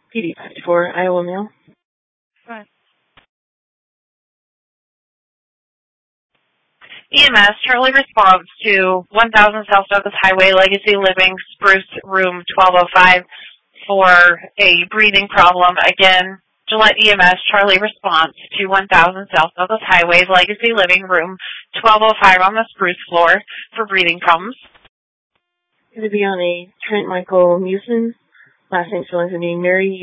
PD 54, Iowa Mail. Right. EMS, Charlie responds to 1000 South Douglas Highway, Legacy Living, Spruce, room 1205 for a breathing problem. Again, Gillette EMS, Charlie responds to 1000 South Douglas Highway, Legacy Living, room 1205 on the Spruce floor for breathing problems. Going to be on a Trent Michael Musin, last name spelling for being Mary